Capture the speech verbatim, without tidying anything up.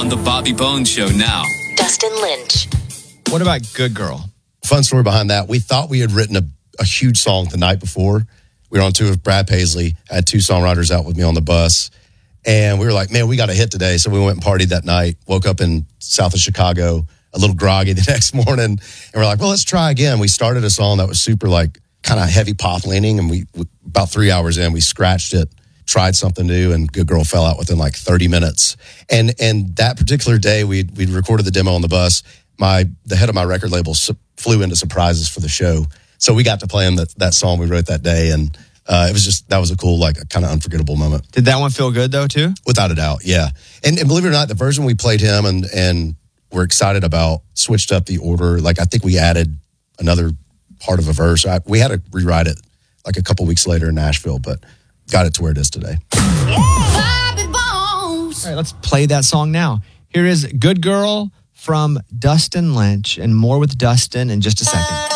on The Bobby Bones Show now. Dustin Lynch. What about Good Girl? Fun story behind that. We thought we had written a, a huge song the night before. We were on tour with Brad Paisley. I had two songwriters out with me on the bus. And we were like, man, we got a hit today. So we went and partied that night, woke up in south of Chicago, a little groggy the next morning. And we're like, well, let's try again. We started a song that was super like kind of heavy pop leaning. And we, we about three hours in, we scratched it, tried something new, and Good Girl fell out within like thirty minutes. And and that particular day, we we recorded the demo on the bus. My the head of my record label su- flew into surprises for the show. So we got to play him that, that song we wrote that day. And uh, it was just, that was a cool, like a kind of unforgettable moment. Did that one feel good though too? Without a doubt, yeah. And, and believe it or not, the version we played him and and we're excited about switched up the order. Like I think we added another part of a verse. I, we had to rewrite it like a couple weeks later in Nashville, but got it to where it is today. All right, let's play that song now. Here is Good Girl from Dustin Lynch, and more with Dustin in just a second.